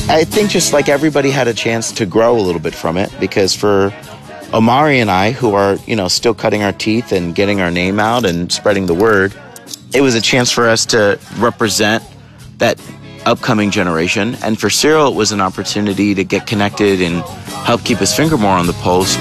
I think just like everybody had a chance to grow a little bit from it, because for Omari and I, who are, still cutting our teeth and getting our name out and spreading the word, it was a chance for us to represent that upcoming generation. And for Cyril, it was an opportunity to get connected and help keep his finger more on the pulse.